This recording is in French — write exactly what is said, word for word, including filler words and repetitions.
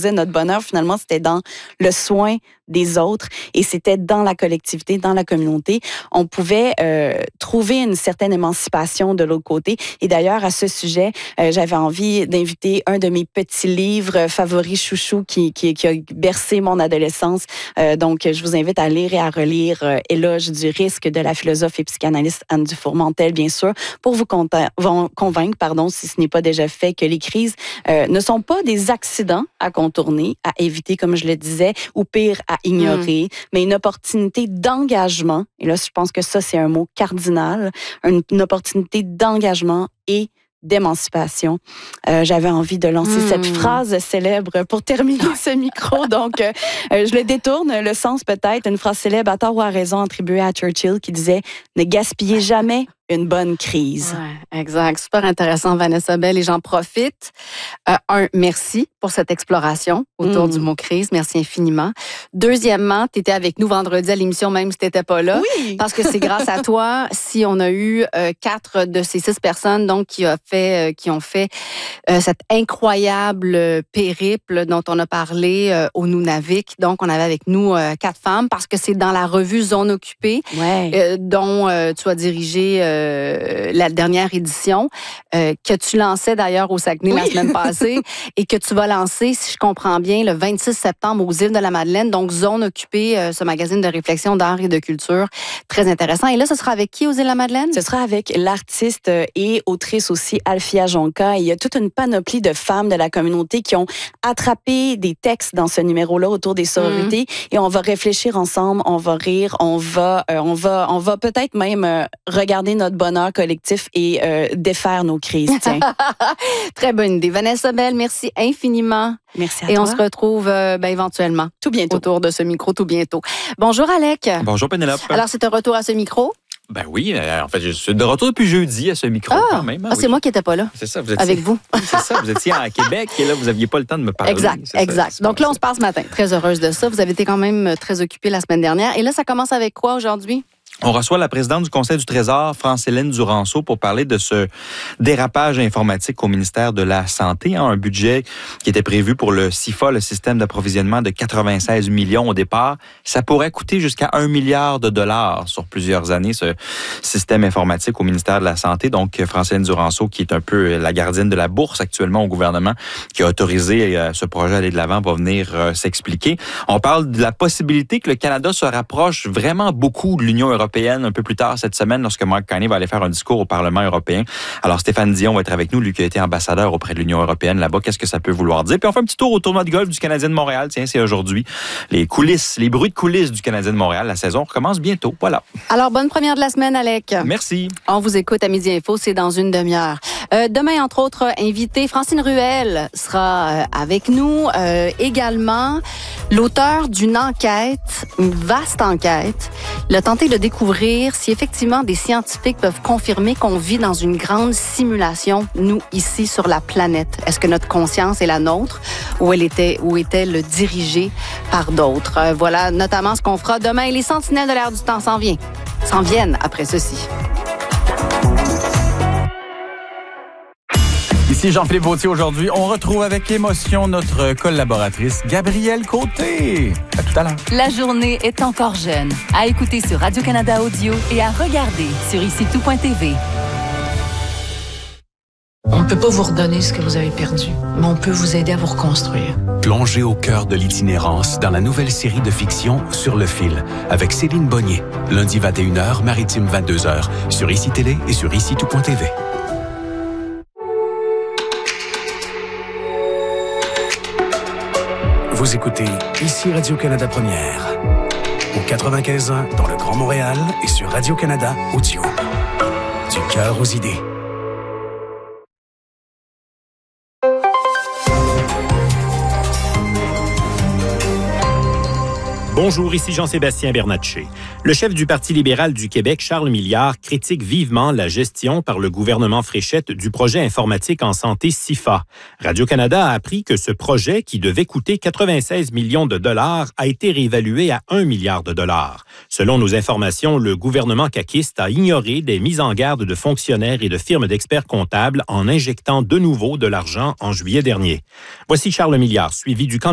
disait, notre bonheur, finalement, c'était dans le soin des autres et c'était dans la collectivité, dans la communauté. On pouvait euh, trouver une certaine émancipation de l'autre côté. Et d'ailleurs, à ce sujet, euh, j'avais envie d'inviter un de mes petits livres favoris chouchou qui, qui, qui a bercé mon adolescence. Euh, donc, je vous invite à lire et à relire euh, Éloge du risque de la philosophe et psychanalyste Anne Dufour-Mantel, bien sûr, pour vous convaincre, pardon, si ce n'est pas déjà fait, que les crises euh, ne sont pas des accidents à contourner, à éviter, comme je le disais, ou pire, à ignorer, mmh. mais une opportunité d'engagement. Et là, je pense que ça, c'est un mot cardinal, une, une opportunité d'engagement et d'émancipation. Euh, j'avais envie de lancer mmh. cette phrase célèbre pour terminer ce micro. Donc, euh, je le détourne, le sens peut-être, une phrase célèbre à tort ou à raison attribuée à Churchill qui disait « Ne gaspillez jamais une bonne crise. » Ouais, exact. Super intéressant, Vanessa Bell. Et j'en profite. Euh, un, merci pour cette exploration autour mmh. du mot crise. Merci infiniment. Deuxièmement, tu étais avec nous vendredi à l'émission, même si tu n'étais pas là. Oui. Parce que c'est grâce à toi si on a eu euh, quatre de ces six personnes donc, qui, a fait, euh, qui ont fait euh, cet incroyable périple dont on a parlé euh, au Nunavik. Donc, on avait avec nous euh, quatre femmes parce que c'est dans la revue Zone Occupée ouais. euh, dont euh, tu as dirigé euh, la dernière édition, euh, que tu lançais d'ailleurs au Saguenay oui. la semaine passée et que tu vas lancer, si je comprends bien, le vingt-six septembre aux Îles de la Madeleine. Donc, Zone Occupée, euh, ce magazine de réflexion d'art et de culture. Très intéressant. Et là, ce sera avec qui aux Îles de la Madeleine? Ce sera avec l'artiste et autrice aussi Alfia Jonca. Et il y a toute une panoplie de femmes de la communauté qui ont attrapé des textes dans ce numéro-là autour des sororités. Mmh. Et on va réfléchir ensemble, on va rire, on va, euh, on va, on va peut-être même euh, regarder notre bonheur collectif et euh, défaire nos crises. Tiens. Très bonne idée. Vanessa Bell, merci infiniment. Merci à et toi. On se retrouve euh, ben, éventuellement. Tout bientôt. Autour de ce micro, tout bientôt. Bonjour, Alec. Bonjour, Pénélope. Alors, c'est un retour à ce micro? Ben oui, euh, en fait, je suis de retour depuis jeudi à ce micro ah, quand même. Ah, oui. c'est moi qui n'étais pas là. C'est ça, vous étiez... Avec vous. C'est ça, vous étiez à Québec et là, vous n'aviez pas le temps de me parler. Exact, c'est exact. Ça, Donc là, on se passe ce matin. Très heureuse de ça. Vous avez été quand même très occupée la semaine dernière. Et là, ça commence avec quoi aujourd'hui? On reçoit la présidente du Conseil du Trésor, France-Hélène Duranceau, pour parler de ce dérapage informatique au ministère de la Santé. Hein, un budget qui était prévu pour le C I F A, le système d'approvisionnement, de quatre-vingt-seize millions au départ. Ça pourrait coûter jusqu'à un milliard de dollars sur plusieurs années, ce système informatique au ministère de la Santé. Donc, France-Hélène Duranceau, qui est un peu la gardienne de la bourse actuellement au gouvernement, qui a autorisé ce projet à aller de l'avant, va venir euh, s'expliquer. On parle de la possibilité que le Canada se rapproche vraiment beaucoup de l'Union européenne un peu plus tard cette semaine lorsque Mark Carney va aller faire un discours au Parlement européen. Alors Stéphane Dion va être avec nous, lui qui a été ambassadeur auprès de l'Union européenne là-bas. Qu'est-ce que ça peut vouloir dire? Puis on fait un petit tour au tournoi de golf du Canadien de Montréal. Tiens, c'est aujourd'hui. Les coulisses, les bruits de coulisses du Canadien de Montréal. La saison recommence bientôt. Voilà. Alors, bonne première de la semaine, Alec. Merci. On vous écoute à Midi Info, c'est dans une demi-heure. Euh, demain, entre autres invités, Francine Ruel sera euh, avec nous. Euh, également, l'auteur d'une enquête, une vaste enquête. Il a tenté de découvrir si effectivement des scientifiques peuvent confirmer qu'on vit dans une grande simulation, nous, ici, sur la planète. Est-ce que notre conscience est la nôtre ou elle était, ou est-elle dirigée par d'autres? Euh, voilà notamment ce qu'on fera demain. Les sentinelles de l'air du temps s'en viennent. S'en viennent après ceci. Ici Jean-Philippe Vautier. Aujourd'hui, on retrouve avec émotion notre collaboratrice Gabrielle Côté. À tout à l'heure. La journée est encore jeune. À écouter sur Radio-Canada Audio et à regarder sur ici tout point t v. On ne peut pas vous redonner ce que vous avez perdu, mais on peut vous aider à vous reconstruire. Plongez au cœur de l'itinérance dans la nouvelle série de fiction Sur le fil avec Céline Bonnier. Lundi vingt et une heures, maritime vingt-deux heures, sur Ici Télé et sur ici tout point t v. Vous écoutez Ici Radio-Canada Première. Au quatre-vingt-quinze ans dans le Grand Montréal et sur Radio-Canada Audio. Du cœur aux idées. Bonjour, ici Jean-Sébastien Bernatchez. Le chef du Parti libéral du Québec, Charles Milliard, critique vivement la gestion par le gouvernement Fréchette du projet informatique en santé C I F A. Radio-Canada a appris que ce projet, qui devait coûter quatre-vingt-seize millions de dollars, a été réévalué à un milliard de dollars. Selon nos informations, le gouvernement caquiste a ignoré des mises en garde de fonctionnaires et de firmes d'experts comptables en injectant de nouveau de l'argent en juillet dernier. Voici Charles Milliard, suivi du candidat